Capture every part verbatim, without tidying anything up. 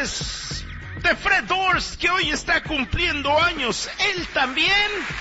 felicidades de Fred Durst, que hoy está cumpliendo años. Él también.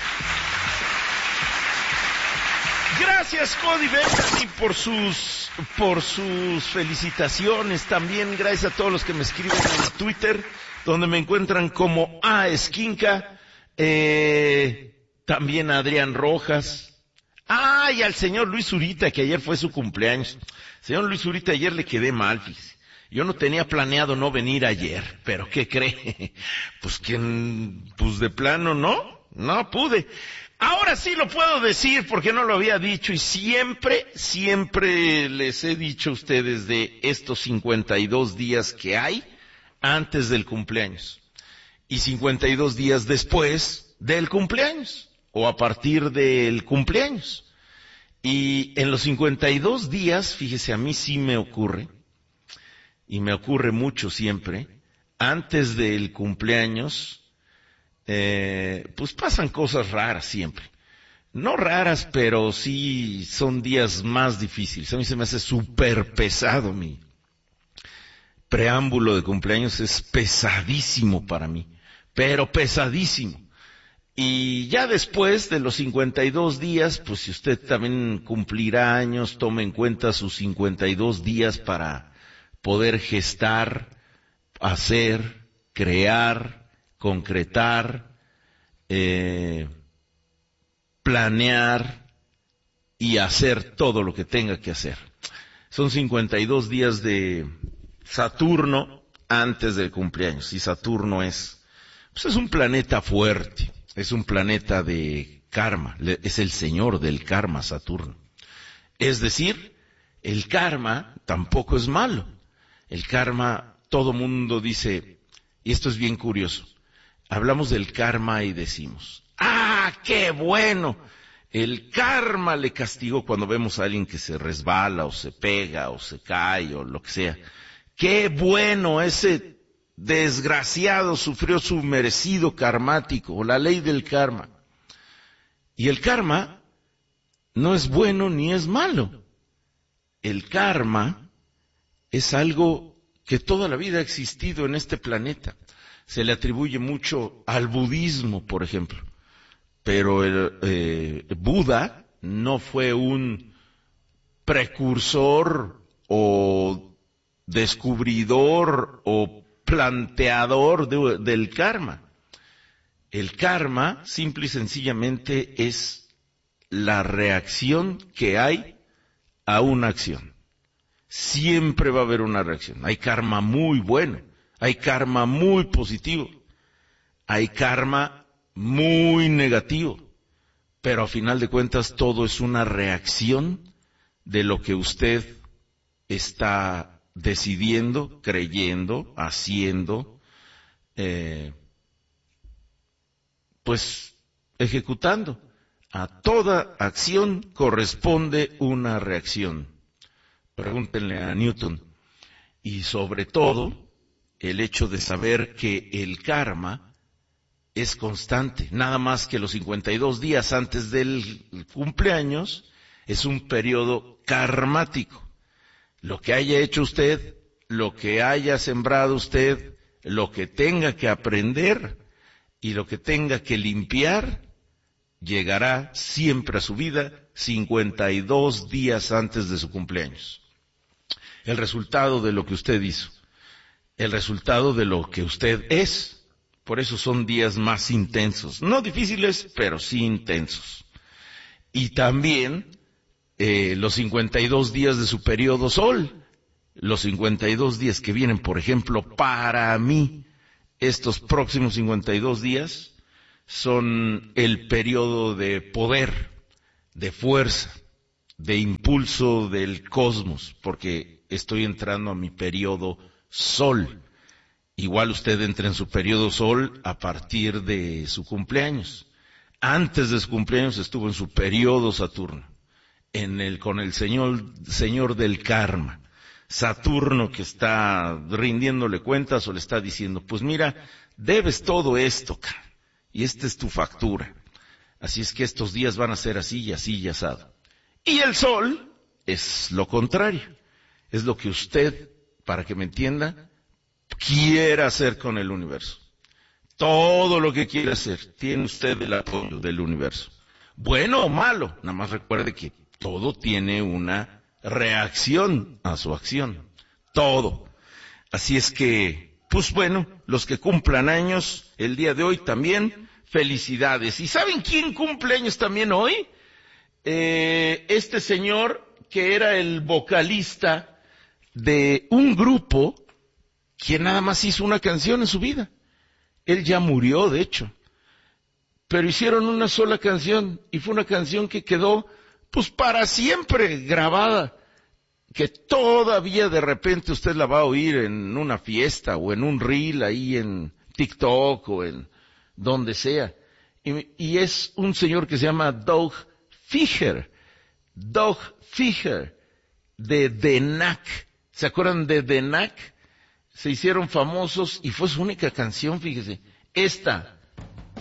Gracias, Cody Beverly, por sus, por sus felicitaciones. También gracias a todos los que me escriben en Twitter, donde me encuentran como A Esquinca. Eh, también a Adrián Rojas. Ah, y al señor Luis Zurita, que ayer fue su cumpleaños. Señor Luis Zurita, ayer le quedé mal, fíjese. Yo no tenía planeado no venir ayer, pero ¿qué cree? Pues que, pues de plano no, no pude. Ahora sí lo puedo decir porque no lo había dicho, y siempre, siempre les he dicho a ustedes de estos cincuenta y dos días que hay antes del cumpleaños y cincuenta y dos días después del cumpleaños o a partir del cumpleaños. Y en los cincuenta y dos días, fíjese, a mí sí me ocurre, y me ocurre mucho siempre, antes del cumpleaños, Eh, pues pasan cosas raras siempre. No raras, pero sí son días más difíciles. A mí se me hace súper pesado mi preámbulo de cumpleaños, es pesadísimo para mí, pero pesadísimo. Y ya después de los cincuenta y dos días, pues si usted también cumplirá años, tome en cuenta sus cincuenta y dos días para poder gestar, hacer, crear, concretar, eh, planear y hacer todo lo que tenga que hacer. Son cincuenta y dos días de Saturno antes del cumpleaños, y Saturno es, pues es un planeta fuerte, es un planeta de karma, es el señor del karma, Saturno. Es decir, el karma tampoco es malo. El karma, todo mundo dice, y esto es bien curioso, hablamos del karma y decimos, ¡ah, qué bueno! El karma le castigó cuando vemos a alguien que se resbala o se pega o se cae o lo que sea. ¡Qué bueno! Ese desgraciado sufrió su merecido karmático, o la ley del karma. Y el karma no es bueno ni es malo. El karma es algo que toda la vida ha existido en este planeta. Se le atribuye mucho al budismo, por ejemplo, pero el eh, Buda no fue un precursor o descubridor o planteador de, del karma. El karma, simple y sencillamente, es la reacción que hay a una acción. Siempre va a haber una reacción. Hay karma muy bueno. Hay karma muy positivo, hay karma muy negativo, pero a final de cuentas todo es una reacción de lo que usted está decidiendo, creyendo, haciendo, eh, pues ejecutando. A toda acción corresponde una reacción. Pregúntenle a Newton. Y sobre todo, el hecho de saber que el karma es constante, nada más que los cincuenta y dos días antes del cumpleaños es un periodo karmático. Lo que haya hecho usted, lo que haya sembrado usted, lo que tenga que aprender y lo que tenga que limpiar, llegará siempre a su vida cincuenta y dos días antes de su cumpleaños. El resultado de lo que usted hizo. El resultado de lo que usted es. Por eso son días más intensos. No difíciles, pero sí intensos. Y también eh, los cincuenta y dos días de su periodo sol. Los cincuenta y dos días que vienen, por ejemplo, para mí, estos próximos cincuenta y dos días son el periodo de poder, de fuerza, de impulso del cosmos, porque estoy entrando a mi periodo sol. Igual usted entra en su periodo sol a partir de su cumpleaños. Antes de su cumpleaños estuvo en su periodo Saturno, en el, con el señor, señor del karma. Saturno que está rindiéndole cuentas o le está diciendo, pues mira, debes todo esto, y esta es tu factura. Así es que estos días van a ser así y así y asado. Y el sol es lo contrario. Es lo que usted, para que me entienda, quiera hacer con el universo. Todo lo que quiera hacer, tiene usted el apoyo del universo. Bueno o malo, nada más recuerde que todo tiene una reacción a su acción. Todo. Así es que, pues bueno, los que cumplan años el día de hoy también, felicidades. ¿Y saben quién cumple años también hoy? Eh, este señor que era el vocalista de un grupo que nada más hizo una canción en su vida. Él ya murió, de hecho. Pero hicieron una sola canción y fue una canción que quedó pues para siempre grabada, que todavía de repente usted la va a oír en una fiesta o en un reel ahí en TikTok o en donde sea. Y, y es un señor que se llama Doug Fisher, Doug Fisher de The Knack. ¿Se acuerdan de The Knack? Se hicieron famosos y fue su única canción, fíjese. Esta,